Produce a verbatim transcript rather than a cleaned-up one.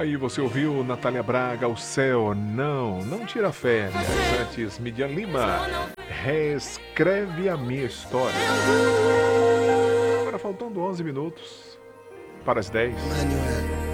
aí você ouviu Natália Braga, O Céu, não, não tira férias. Antes, Midian Lima, Reescreve a Minha História. Agora faltando onze minutos para as dez.